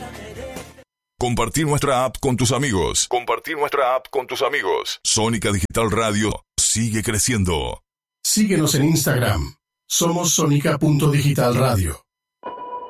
Compartir nuestra app con tus amigos. Compartir nuestra app con tus amigos. Sónica Digital Radio sigue creciendo. Síguenos en Instagram. Somos Sónica.Digital Radio.